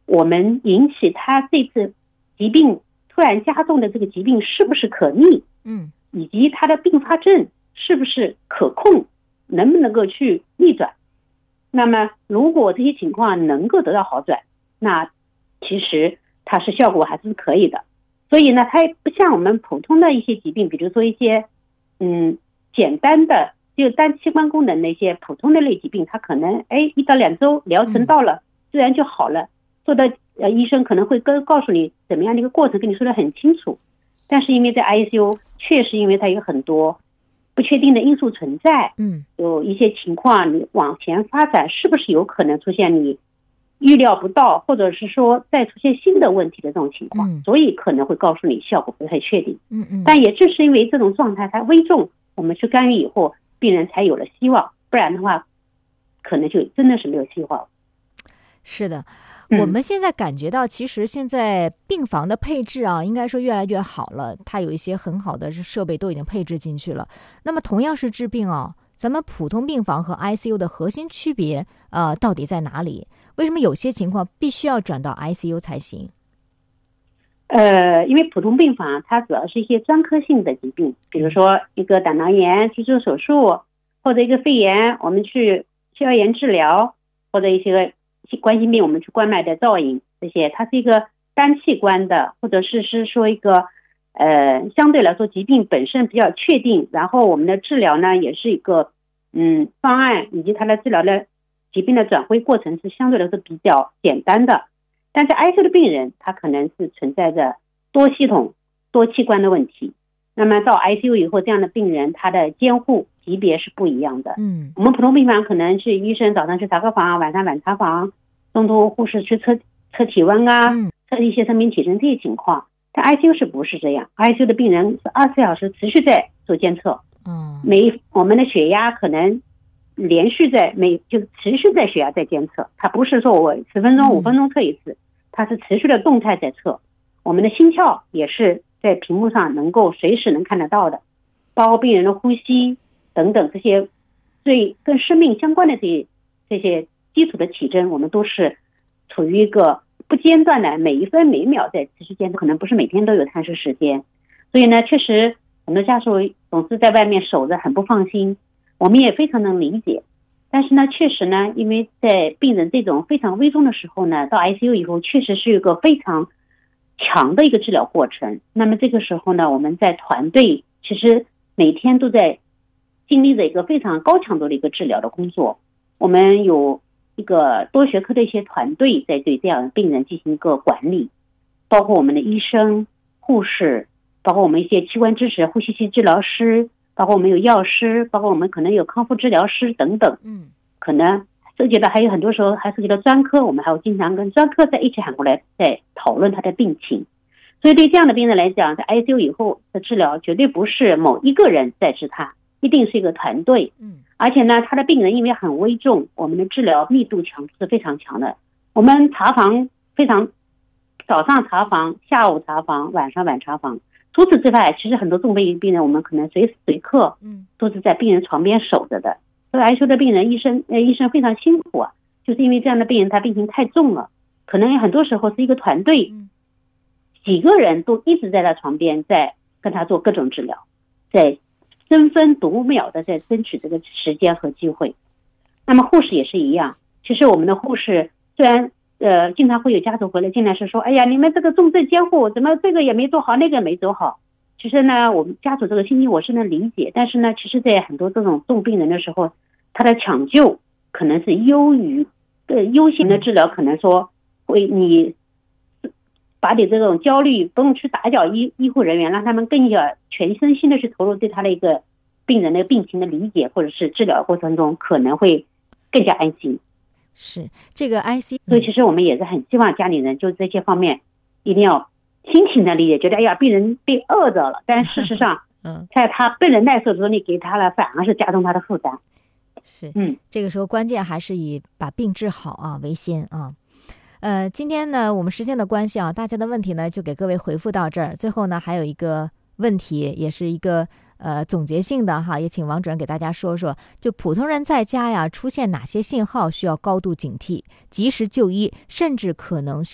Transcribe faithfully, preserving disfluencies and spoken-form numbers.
我们引起他这次疾病突然加重的这个疾病是不是可逆， 嗯， 以及他的并发症是不是可控，能不能够去逆转。那么如果这些情况能够得到好转，那其实它是效果还是可以的。所以呢，它也不像我们普通的一些疾病，比如说一些嗯简单的就单器官功能的一些普通的类疾病，它可能哎一到两周疗程到了，自然就好了。做的呃医生可能会跟告诉你怎么样的一个过程，跟你说的很清楚。但是因为在 I C U 确实因为它有很多不确定的因素存在， 嗯， 有一些情况你往前发展是不是有可能出现你预料不到，或者是说再出现新的问题的这种情况， 嗯， 所以可能会告诉你效果不太确定。 嗯嗯， 但也正是因为这种状态它危重，我们去干预以后，病人才有了希望，不然的话可能就真的是没有希望。 是的，我们现在感觉到其实现在病房的配置啊，应该说越来越好了，它有一些很好的设备都已经配置进去了。那么同样是治病啊，咱们普通病房和 I C U 的核心区别呃，到底在哪里？为什么有些情况必须要转到 I C U 才行？ 呃，因为普通病房它主要是一些专科性的疾病，比如说一个胆囊炎去做手术，或者一个肺炎我们去消炎治疗，或者一些冠心病我们去冠脉的造影，这些它是一个单器官的，或者是是说一个呃相对来说疾病本身比较确定，然后我们的治疗呢也是一个嗯方案，以及它的治疗的疾病的转归过程是相对来说比较简单的。但是 I C U 的病人他可能是存在着多系统多器官的问题，那么到 I C U 以后，这样的病人他的监护级别是不一样的。 嗯， 我们普通病房可能是医生早上去查个房，晚上晚查房，中途护士去测测体温啊，测一些生命体征这些情况。但 I C U 是不是这样？ I C U 的病人是二十四小时持续在做监测， 嗯， 每我们的血压可能连续在每就是持续在血压在监测，它不是说我十分钟五分钟测一次，它是持续的动态在测。我们的心跳也是在屏幕上能够随时能看得到的，包括病人的呼吸等等这些最跟生命相关的这些这些基础的体征，我们都是处于一个不间断的每一分每一秒在持续监测，可能不是每天都有探视时间。所以呢，确实很多家属总是在外面守着很不放心，我们也非常能理解。但是呢，确实呢，因为在病人这种非常危重的时候呢，到 I C U 以后确实是一个非常强的一个治疗过程。那么这个时候呢，我们在团队其实每天都在经历着一个非常高强度的一个治疗的工作。我们有一个多学科的一些团队在对这样的病人进行一个管理，包括我们的医生、护士，包括我们一些器官支持呼吸器治疗师，包括我们有药师，包括我们可能有康复治疗师等等。 嗯， 可能涉及到还有很多时候还涉及到专科，我们还有经常跟专科在一起喊过来在讨论他的病情。所以对这样的病人来讲，在 I C U 以后的治疗绝对不是某一个人在治他，一定是一个团队。 嗯， 而且呢，他的病人因为很危重，我们的治疗密度强度是非常强的。我们查房非常早上查房，下午查房，晚上晚查房。除此之外，其实很多重病病人我们可能随时随刻都是在病人床边守着的。所以 I C U 的病人医生呃医生非常辛苦啊，就是因为这样的病人他病情太重了，可能很多时候是一个团队，几个人都一直在他床边在跟他做各种治疗，在争分夺秒的在争取这个时间和机会。那么护士也是一样，其实我们的护士虽然呃经常会有家属回来进来是说，哎呀，你们这个重症监护怎么这个也没做好，那个也没做好。其实呢，我们家属这个心情我是能理解，但是呢，其实在很多这种重病人的时候，他的抢救可能是优于呃优先的治疗，可能说会你把你这种焦虑不用去打搅医医护人员，让他们更要全身心的去投入对他的一个病人的病情的理解，或者是治疗过程中可能会更加安心。 是这个 I C U， 所以其实我们也是很希望家里人就这些方面一定要心情的理解，觉得哎呀病人被饿着了，但事实上在他不能耐受的时候你给他了，反而是加重他的负担。 是， 嗯， 这个时候关键还是以把病治好啊为先啊。呃，今天呢，我们时间的关系啊，大家的问题呢就给各位回复到这儿。最后呢，还有一个问题，也是一个呃总结性的哈，也请王主任给大家说说，就普通人在家呀，出现哪些信号需要高度警惕，及时就医，甚至可能